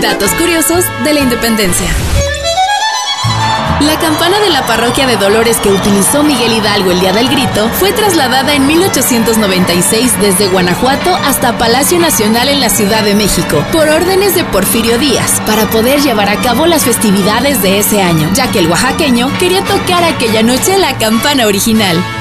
Datos curiosos de la independencia. La campana de la parroquia de Dolores que utilizó Miguel Hidalgo el día del grito fue trasladada en 1896 desde Guanajuato hasta Palacio Nacional en la Ciudad de México, por órdenes de Porfirio Díaz, para poder llevar a cabo las festividades de ese año, ya que el oaxaqueño quería tocar aquella noche la campana original.